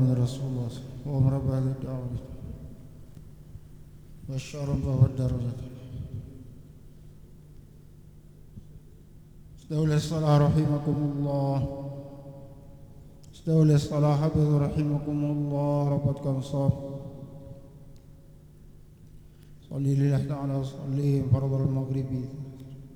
محمد رسول الله وأمر بهذه الدعوة والشرف والدرجة. استولي الصلاة رحمكم الله. استولي الصلاة حفظ رحمكم الله. ربطكم صاف صلي لله تعالى صلي فرض المغرب